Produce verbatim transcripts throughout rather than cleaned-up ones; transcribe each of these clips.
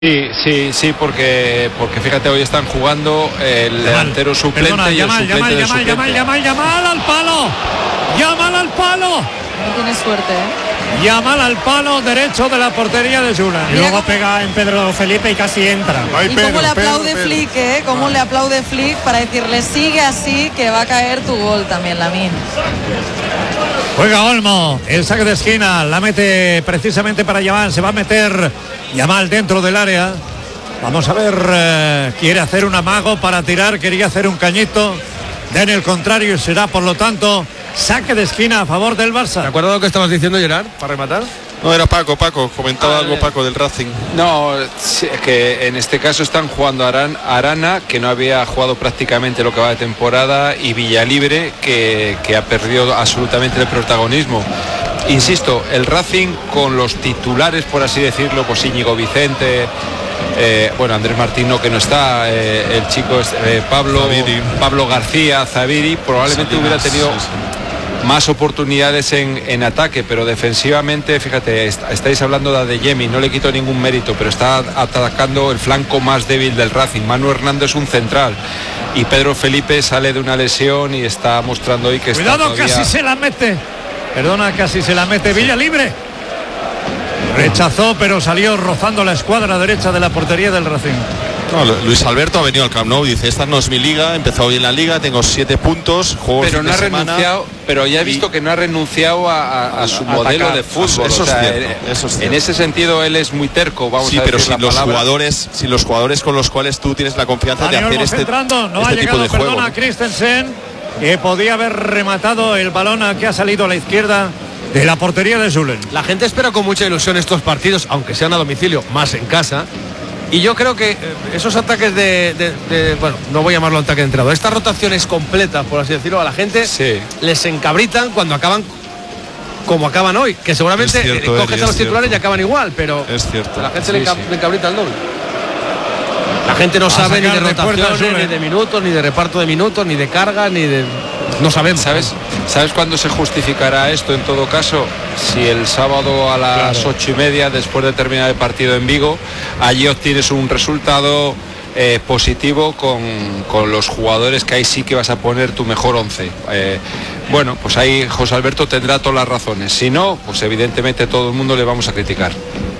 Sí, sí, sí, porque porque fíjate, hoy están jugando el delantero suplente. Perdona, y Yamal, el suplente Yamal, del Yamal, suplente. Yamal, Yamal, Yamal al palo. Yamal al palo. No tienes suerte, ¿eh? Yamal al palo derecho de la portería de Juna. Y luego pega en Pedro Felipe y casi entra. Y Pedro, cómo le aplaude Pedro, Pedro. Flick, ¿eh? Cómo le aplaude Flick para decirle sigue así que va a caer tu gol también, Lamine. Juega Olmo, el saque de esquina, la mete precisamente para Yamal, se va a meter Yamal dentro del área. Vamos a ver, eh, quiere hacer un amago para tirar, quería hacer un cañito, en el contrario será por lo tanto saque de esquina a favor del Barça. ¿De acuerdo a lo que estabas diciendo, Gerard, para rematar? No, era Paco, Paco, comentaba Ah, algo eh. Paco del Racing. No, sí, es que en este caso están jugando Aran, Arana, que no había jugado prácticamente lo que va de temporada, y Villalibre, que, que ha perdido absolutamente el protagonismo. Insisto, el Racing con los titulares, por así decirlo, pues Íñigo Vicente, eh, bueno, Andrés Martino que no está, eh, el chico eh, Pablo, Zaviri. Pablo García, Zaviri, probablemente Salinas, hubiera tenido sí, sí. más oportunidades en, en ataque, pero defensivamente, fíjate, est- estáis hablando de Adeyemi, no le quito ningún mérito, pero está atacando el flanco más débil del Racing. Manu Hernández es un central y Pedro Felipe sale de una lesión y está mostrando hoy que Cuidado, está todavía... casi se la mete. Perdona, casi se la mete Villalibre. Rechazó, pero salió rozando la escuadra derecha de la portería del Racing. No, Lu- Luis Alberto ha venido al Camp Nou y dice, esta no es mi liga, he empezado bien la liga, tengo siete puntos, juego Pero fin no de ha semana. renunciado, pero ya he visto que no ha renunciado a, a- a su A- modelo atacar. de fútbol. Eso o es sea, cierto, eh, eso es en cierto. ese sentido él es muy terco, vamos Sí, a pero decir sin la los palabra. jugadores, sin los jugadores con los cuales tú tienes la confianza Dani de hacer Olmo este, centrando, no este ha tipo llegado, de juego. perdona, ¿no? Christensen, que podía haber rematado el balón a que ha salido a la izquierda de la portería de Zulen. La gente espera con mucha ilusión estos partidos, aunque sean a domicilio, más en casa. Y yo creo que eh, esos ataques de, de- de- bueno, no voy a llamarlo ataque de entrado, estas rotaciones completas, por así decirlo, a la gente Sí. les encabritan cuando acaban como acaban hoy, que seguramente Es cierto, eh, coges Eli, a los es titulares cierto. y acaban igual, pero Es cierto. a la gente Sí, le, enca- sí. le encabrita el doble. La gente no Va a sabe ni de sacar de puerta rotaciones, Zulen. ni de minutos, ni de reparto de minutos, ni de carga, ni de... No sabemos. ¿Sabes? ¿Sabes cuándo se justificará esto en todo caso? Si el sábado a las ocho y media, después de terminar el partido en Vigo, allí obtienes un resultado eh, positivo con, con los jugadores que ahí sí que vas a poner tu mejor once. Eh, bueno, pues ahí José Alberto tendrá todas las razones. Si no, pues evidentemente todo el mundo le vamos a criticar.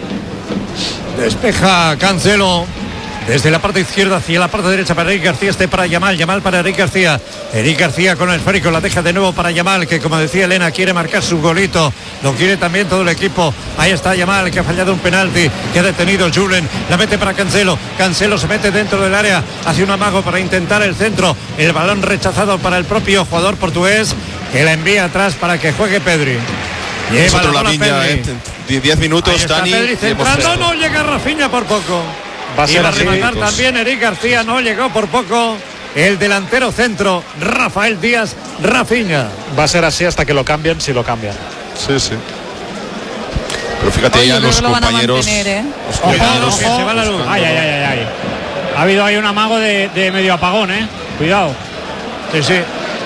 Despeja Cancelo desde la parte izquierda hacia la parte derecha para Eric García, este para Yamal, Yamal para Eric García, Eric García con el esférico, la deja de nuevo para Yamal, que como decía Elena quiere marcar su golito, lo quiere también todo el equipo. Ahí está Yamal, que ha fallado un penalti, que ha detenido Julen, la mete para Cancelo, Cancelo se mete dentro del área, hace un amago para intentar el centro, el balón rechazado para el propio jugador portugués, que la envía atrás para que juegue Pedri. Es Lleva otro el balón a Lamin ya, Pedri. eh, en diez minutos, Ahí está Dani. Pedri y hemos centrando, visto. no llega Rafinha por poco. Va a ser Iba a así. rematar también Eric García, no llegó por poco el delantero centro, Rafael Díaz, Rafinha. Va a ser así hasta que lo cambien, si lo cambian. Sí, sí. Pero fíjate Oye, ya yo creo los que lo van a compañeros. mantener, ¿eh? los Ojo, compañeros que se va la luz. Ay, ay, ay, ay, ay. Ha habido ahí un amago de, de medio apagón, ¿eh? Cuidado. Sí, sí.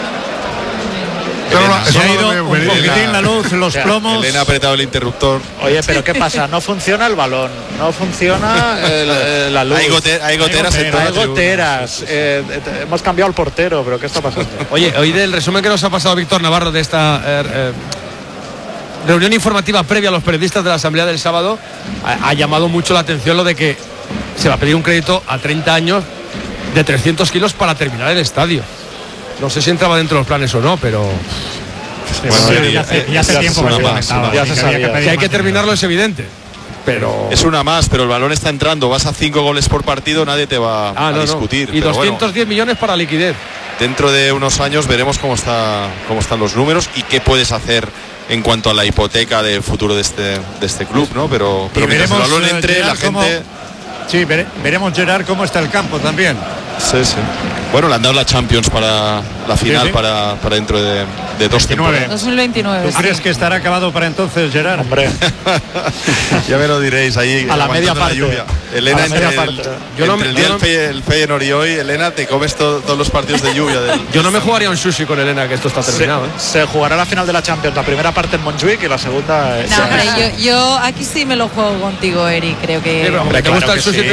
Elena, Se ha eso ido no un lo veo, poquitín Elena. la luz, los plomos. Elena ha apretado el interruptor. Oye, pero ¿qué pasa? No funciona el balón, no funciona el- el- la luz. Hay, gote- hay goteras en toda Hay la tribuna. goteras. Eh, eh, hemos cambiado el portero, pero ¿qué está pasando? Oye, hoy del resumen que nos ha pasado Víctor Navarro de esta eh, eh, reunión informativa previa a los periodistas de la asamblea del sábado, ha, ha llamado mucho la atención lo de que se va a pedir un crédito a treinta años de trescientos kilos para terminar el estadio. No sé si entraba dentro de los planes o no, pero Bueno, Sí, eh, ya hace, eh, ya hace es tiempo que una se más, comentaba. una Ya sí, se que había sabía. pedir que hay más que dinero. terminarlo es evidente. Pero Es una más, pero el balón está entrando. Vas a cinco goles por partido, nadie te va Ah, a no, no. discutir. Y pero bueno, doscientos diez millones para liquidez. dentro de unos años veremos cómo está cómo están los números y qué puedes hacer en cuanto a la hipoteca del futuro de este de este club, ¿no? Pero, pero Y mientras el veremos, balón eh, entre, la Gerard, cómo- gente. Sí, vere- veremos Gerard cómo está el campo también. Sí, sí. Bueno, le han dado la Champions para la final, sí, sí. Para, para dentro de, de dos temporadas. dos mil veintinueve. ¿Tú crees que estará acabado para entonces, Gerard? Hombre, Ya me lo diréis ahí. a la media aguantando parte. la lluvia. Elena, A la media entre el, parte. Yo no- entre el yo día no- del Fey- el Feyenoord y hoy, Elena, te comes to- todos los partidos de lluvia. Del, Yo no me jugaría un sushi con Elena, que esto está Se, terminado. ¿eh? se jugará la final de la Champions, la primera parte en Montjuic y la segunda es... No, hombre, yo, yo aquí sí me lo juego contigo, Eric. Creo que. Sí, pero como Hombre, te claro gusta el que sushi, sí.